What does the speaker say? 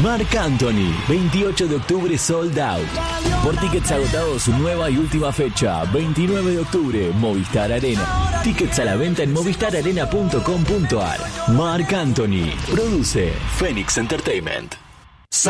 Marc Anthony, 28 de octubre sold out. Por tickets agotados, su nueva y última fecha, 29 de octubre, Movistar Arena. Tickets a la venta en movistararena.com.ar. Marc Anthony, produce Phoenix Entertainment.